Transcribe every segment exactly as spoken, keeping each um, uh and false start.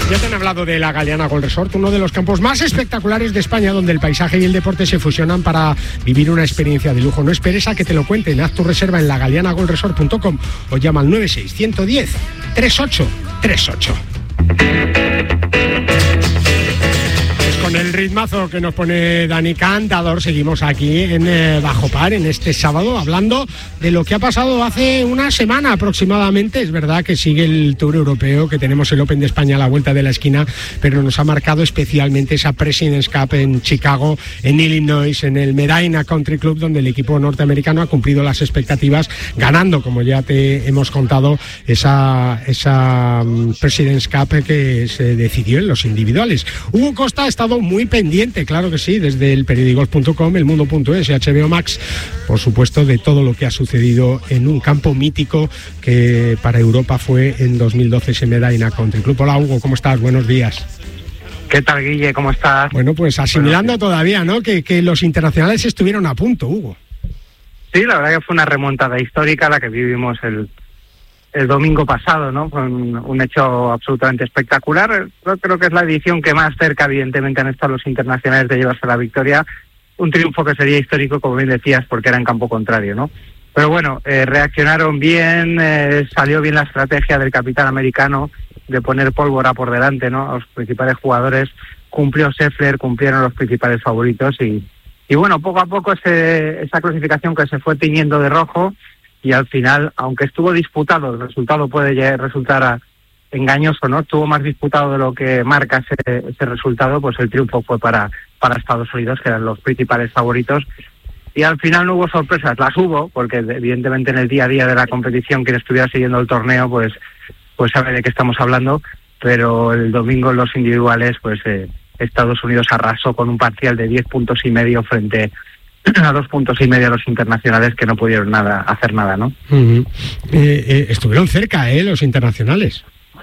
Ya te han hablado de la Galeana Golf Resort, uno de los campos más espectaculares de España, donde el paisaje y el deporte se fusionan para vivir una experiencia de lujo. No esperes a que te lo cuenten, haz tu reserva en la galeana golf resort punto com o llama al nueve seis uno uno cero tres ocho tres ocho. Con el ritmazo que nos pone Dani Cantador, seguimos aquí en eh, Bajo Par, en este sábado, hablando de lo que ha pasado hace una semana aproximadamente. Es verdad que sigue el Tour Europeo, que tenemos el Open de España a la vuelta de la esquina, pero nos ha marcado especialmente esa President's Cup en Chicago, en Illinois, en el Medina Country Club, donde el equipo norteamericano ha cumplido las expectativas, ganando, como ya te hemos contado, esa, esa um, President's Cup que se decidió en los individuales. Hugo Costa ha estado muy pendiente, claro que sí, desde el periódico punto com, el mundo punto es y H B O Max, por supuesto, de todo lo que ha sucedido en un campo mítico que para Europa fue en dos mil doce ese Medina Country Club. Hola Hugo, ¿cómo estás? Buenos días. ¿Qué tal, Guille? ¿Cómo estás? Bueno, pues asimilando bueno, todavía, ¿no? Que, que los internacionales estuvieron a punto, Hugo. Sí, la verdad que fue una remontada histórica la que vivimos el el domingo pasado, ¿no? Con un hecho absolutamente espectacular. Yo creo que es la edición que más cerca, evidentemente, han estado los internacionales de llevarse la victoria. Un triunfo que sería histórico, como bien decías, porque era en campo contrario, ¿no? Pero bueno, eh, reaccionaron bien, eh, salió bien la estrategia del capitán americano de poner pólvora por delante, ¿no? A los principales jugadores. Cumplió Scheffler, cumplieron los principales favoritos y, y bueno, poco a poco ese, esa clasificación que se fue tiñendo de rojo. Y al final, aunque estuvo disputado, el resultado puede resultar a, engañoso, ¿no? Estuvo más disputado de lo que marca ese, ese resultado, pues el triunfo fue para, para Estados Unidos, que eran los principales favoritos. Y al final no hubo sorpresas, las hubo, porque evidentemente en el día a día de la competición, quien estuviera siguiendo el torneo, pues, pues sabe de qué estamos hablando, pero el domingo en los individuales, pues eh, Estados Unidos arrasó con un parcial de diez puntos y medio frente a dos puntos y medio a los internacionales, que no pudieron nada hacer nada, ¿no? Uh-huh. eh, eh, estuvieron cerca, ¿eh? Los internacionales.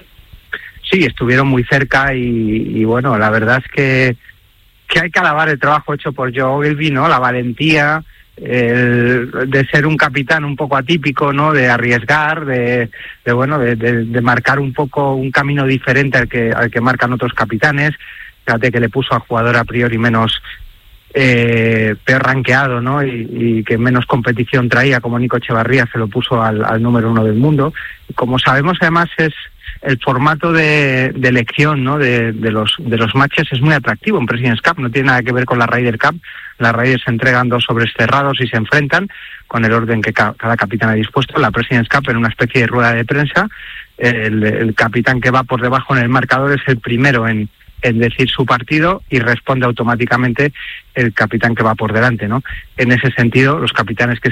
Sí, estuvieron muy cerca y, y bueno, la verdad es que, que hay que alabar el trabajo hecho por Joe Ogilvy, ¿no? La valentía, el, de ser un capitán un poco atípico, ¿no? De arriesgar, de, de bueno, de, de, de marcar un poco un camino diferente al que, al que marcan otros capitanes. Fíjate que le puso al jugador a priori menos Eh, peor rankeado, ¿no? Y, y que menos competición traía, como Nico Echevarría, se lo puso al, al número uno del mundo. Como sabemos, además, es el formato de, de elección, ¿no? De, de los de los matches es muy atractivo en President's Cup, no tiene nada que ver con la Ryder Cup. Las Raiders se entregan dos sobres cerrados y se enfrentan con el orden que ca- cada capitán ha dispuesto. La President's Cup, en una especie de rueda de prensa, el, el capitán que va por debajo en el marcador es el primero en en decir su partido y responde automáticamente el capitán que va por delante, ¿no? En ese sentido, los capitanes que